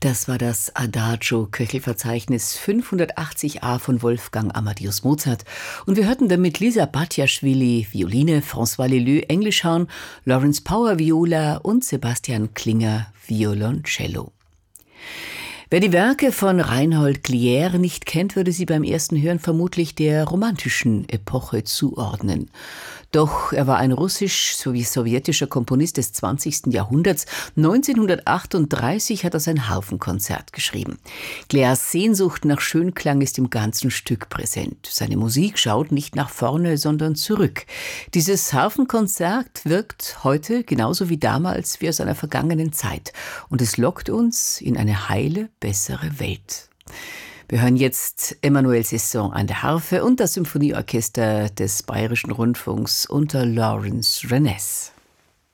Das war das Adagio, Köchelverzeichnis 580a von Wolfgang Amadeus Mozart. Und wir hörten damit Lisa Batjaschwili, Violine, François Leleux, Englischhorn, Lawrence Power, Viola und Sebastian Klinger, Violoncello. Wer die Werke von Reinhold Glière nicht kennt, würde sie beim ersten Hören vermutlich der romantischen Epoche zuordnen. Doch er war ein russisch- sowie sowjetischer Komponist des 20. Jahrhunderts. 1938 hat er sein Harfenkonzert geschrieben. Glières Sehnsucht nach Schönklang ist im ganzen Stück präsent. Seine Musik schaut nicht nach vorne, sondern zurück. Dieses Harfenkonzert wirkt heute genauso wie damals wie aus einer vergangenen Zeit. Und es lockt uns in eine heile, bessere Welt. Wir hören jetzt Emmanuel Sesson an der Harfe und das Symphonieorchester des Bayerischen Rundfunks unter Lawrence Renes.